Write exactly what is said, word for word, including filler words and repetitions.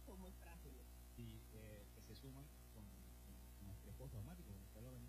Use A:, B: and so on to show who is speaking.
A: son muy frágiles.
B: Y eh, que se suman con, con, con estrés postraumático, como usted lo venía